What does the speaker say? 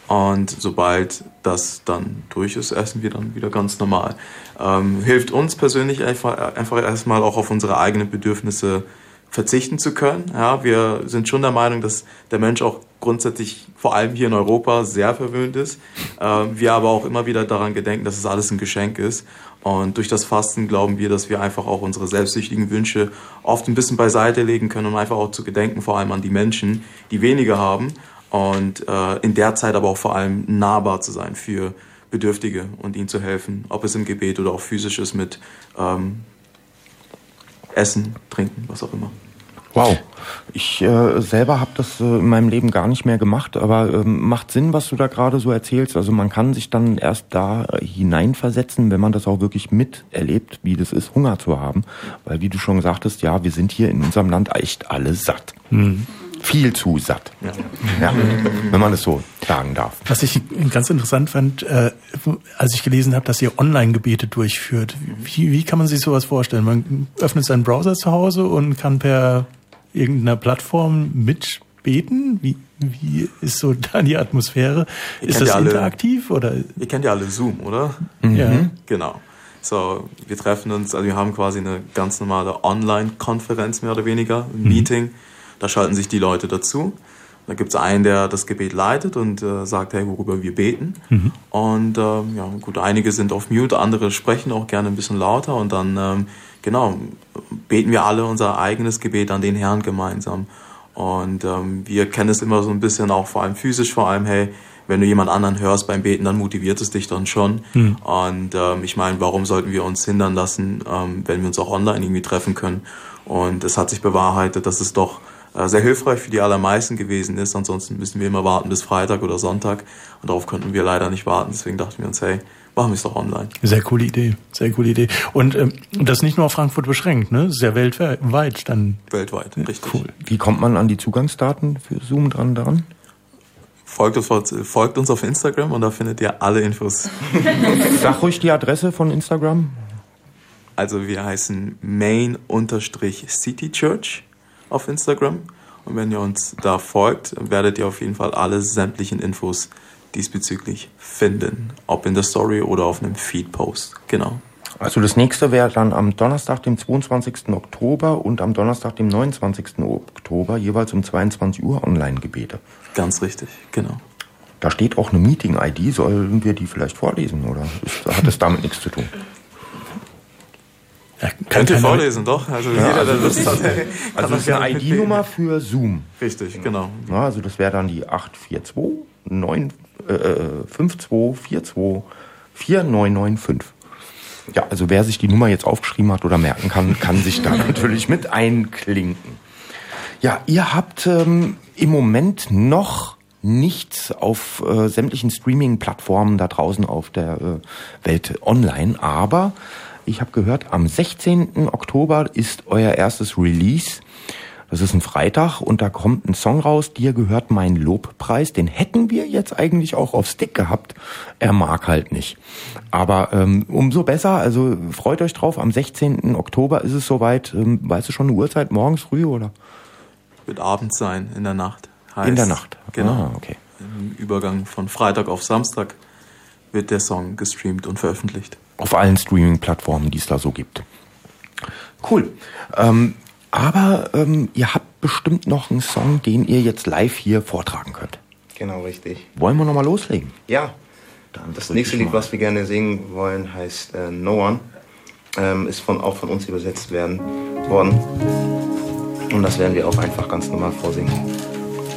Und sobald das dann durch ist, essen wir dann wieder ganz normal. Hilft uns persönlich einfach erstmal auch auf unsere eigenen Bedürfnisse verzichten zu können. Ja, wir sind schon der Meinung, dass der Mensch auch grundsätzlich, vor allem hier in Europa, sehr verwöhnt ist. Wir aber auch immer wieder daran gedenken, dass es alles ein Geschenk ist. Und durch das Fasten glauben wir, dass wir einfach auch unsere selbstsüchtigen Wünsche oft ein bisschen beiseite legen können, um einfach auch zu gedenken, vor allem an die Menschen, die weniger haben. Und in der Zeit aber auch vor allem nahbar zu sein für Bedürftige und ihnen zu helfen, ob es im Gebet oder auch physisch ist mit Essen, Trinken, was auch immer. Wow, ich selber habe das in meinem Leben gar nicht mehr gemacht, aber macht Sinn, was du da gerade so erzählst. Also man kann sich dann erst da hineinversetzen, wenn man das auch wirklich miterlebt, wie das ist, Hunger zu haben. Weil wie du schon sagtest, ja, wir sind hier in unserem Land echt alle satt. Mhm. Viel zu satt, ja, wenn man es so sagen darf. Was ich ganz interessant fand, als ich gelesen habe, dass ihr Online-Gebete durchführt. Wie kann man sich sowas vorstellen? Man öffnet seinen Browser zu Hause und kann per irgendeiner Plattform mitbeten? Wie ist so da die Atmosphäre? Ist das interaktiv? Oder? Ihr kennt ja alle Zoom, oder? Mhm. Ja. Genau. So, wir treffen uns, also wir haben quasi eine ganz normale Online-Konferenz mehr oder weniger, ein Meeting. Da schalten sich die Leute dazu. Da gibt es einen, der das Gebet leitet und sagt, hey, worüber wir beten. Mhm. Und ja, gut, einige sind auf Mute, andere sprechen auch gerne ein bisschen lauter. Und dann, beten wir alle unser eigenes Gebet an den Herrn gemeinsam. Und wir kennen es immer so ein bisschen auch, vor allem physisch, vor allem, hey, wenn du jemand anderen hörst beim Beten, dann motiviert es dich dann schon. Mhm. Und ich meine, warum sollten wir uns hindern lassen, wenn wir uns auch online irgendwie treffen können? Und es hat sich bewahrheitet, dass es doch sehr hilfreich für die allermeisten gewesen ist. Ansonsten müssen wir immer warten bis Freitag oder Sonntag. Und darauf konnten wir leider nicht warten. Deswegen dachten wir uns, hey, machen wir es doch online. Sehr coole Idee, sehr coole Idee. Und das ist nicht nur auf Frankfurt beschränkt, ne? Das ist ja weltweit dann. Weltweit, richtig. Cool. Wie kommt man an die Zugangsdaten für Zoom daran? Folgt uns auf Instagram und da findet ihr alle Infos. Sag ruhig die Adresse von Instagram. Also wir heißen Main-City Church auf Instagram. Und wenn ihr uns da folgt, werdet ihr auf jeden Fall alle sämtlichen Infos diesbezüglich finden. Ob in der Story oder auf einem Feed-Post. Genau. Also das nächste wäre dann am Donnerstag, dem 22. Oktober und am Donnerstag, dem 29. Oktober jeweils um 22 Uhr Online-Gebete. Ganz richtig, genau. Da steht auch eine Meeting-ID. Sollen wir die vielleicht vorlesen oder hat das damit nichts zu tun? Ja, könnt ihr vorlesen, doch. Also ja, jeder, also der Lust hat, also das ist eine ID-Nummer für Zoom. Richtig, genau. Ja, also das wäre dann die 842-5242-4995. Ja, also wer sich die Nummer jetzt aufgeschrieben hat oder merken kann sich da natürlich mit einklinken. Ja, ihr habt im Moment noch nichts auf sämtlichen Streaming-Plattformen da draußen auf der Welt online, aber ich habe gehört, am 16. Oktober ist euer erstes Release. Das ist ein Freitag und da kommt ein Song raus, dir gehört mein Lobpreis. Den hätten wir jetzt eigentlich auch auf Stick gehabt. Er mag halt nicht. Aber umso besser, also freut euch drauf. Am 16. Oktober ist es soweit. Weißt du schon eine Uhrzeit, morgens früh oder? Wird abends sein, in der Nacht. In der Nacht? Genau. Ah, okay. Im Übergang von Freitag auf Samstag wird der Song gestreamt und veröffentlicht. Auf allen Streaming-Plattformen, die es da so gibt. Cool. Aber ihr habt bestimmt noch einen Song, den ihr jetzt live hier vortragen könnt. Genau, richtig. Wollen wir nochmal loslegen? Ja. Das nächste Lied, was wir gerne singen wollen, heißt No One. Ist auch von uns übersetzt worden. Und das werden wir auch einfach ganz normal vorsingen.